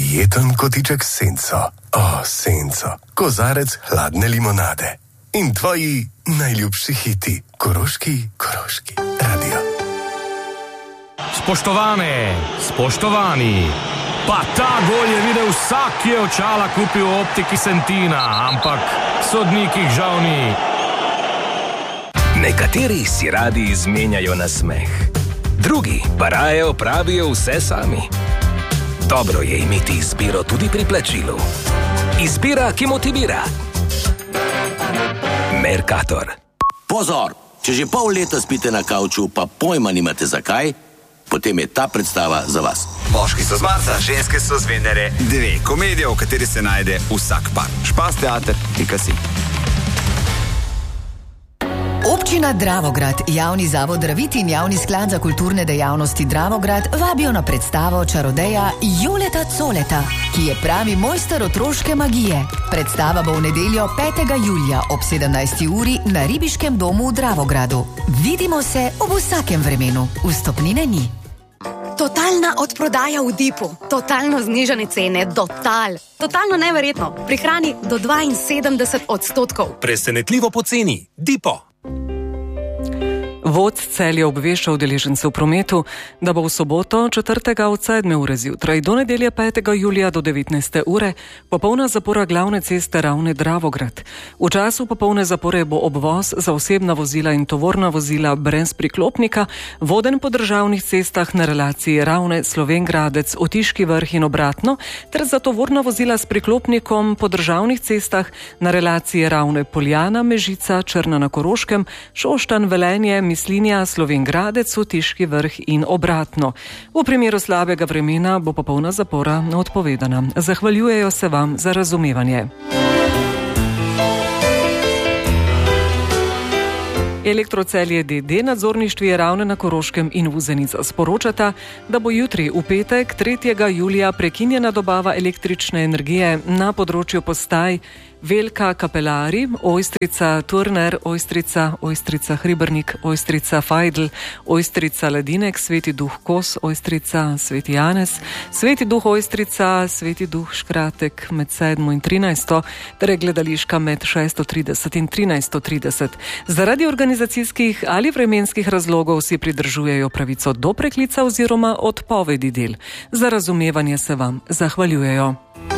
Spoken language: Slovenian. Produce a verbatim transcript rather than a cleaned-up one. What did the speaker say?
prijeten kotiček s senco. O, senco, kozarec hladne limonade. In tvoji najljubši hiti. Koroški, Koroški radio. Spoštovane, spoštovani, pa ta gol je videl vsak, ki je očala kupil v optiki Sentina, ampak sodnikih žal ni. Nekateri si radi izmenjajo nasmeh, drugi pa raje opravijo vse sami. Dobro je imeti izbiro tudi pri plačilu. Izbira, ki motivira. Mercator. Pozor, če že pol leta spite na kavču, pa pojma nimate zakaj, potem je ta predstava za vas. Moški so z Marsa, ženske so z Venere. Dve komedije, v kateri se najde vsak par. Špas teater pika si. Občina Dravograd, javni zavod Dravit in javni sklad za kulturne dejavnosti Dravograd vabijo na predstavo čarodeja Joleta Coleta, ki je pravi mojster otroške magije. Predstava bo v nedeljo petega julija ob sedemnajsti uri na Ribiškem domu v Dravogradu. Vidimo se ob vsakem vremenu. Vstopnine ni. Totalna odprodaja v Dipu. Totalno znižane cene. Total. Totalno neverjetno. Prihrani do dvainsedemdeset odstotkov. Presenetljivo poceni. Dipo. Vod Celja obvešča udeležence v prometu, da bo v soboto četrtega od sedme ure zjutraj do nedelje petega julija do devetnajste ure popolna zapora glavne ceste Ravne-Dravograd. V času popolne zapore bo obvoz za osebna vozila in tovorna vozila brez priklopnika voden po državnih cestah na relaciji Ravne-Slovenj-Gradec, Otiški Vrh in obratno, ter za tovorna vozila s priklopnikom po državnih cestah na relaciji Ravne-Poljana-Mežica, Črna na Koroškem, Šoštanj-Velenje, Mislinja, Slovenj-Gradec, Otiški Vrh in obratno. V primeru slabega vremena bo popolna zapora odpovedana. Zahvaljujejo se vam za razumevanje. Elektrocelje D D nadzorništvi Ravne na Koroškem in Vuzenica sporočata, da bo jutri v petek tretjega julija prekinjena dobava električne energije na področju postaj Velka Kapelari, Ojstrica Turner, Ojstrica, Ojstrica Hribernik, Ojstrica Fajdl, Ojstrica Ledinek, Sveti Duh Kos, Ojstrica Sveti Janez, Sveti Duh Ojstrica, Sveti Duh Škratek med sedmo in trinajsto, ter gledališka med šesto trideset in trinajsto trideset. Zaradi organizacijskih ali vremenskih razlogov si pridržujejo pravico do preklica oziroma odpovedi del. Za razumevanje se vam zahvaljujejo.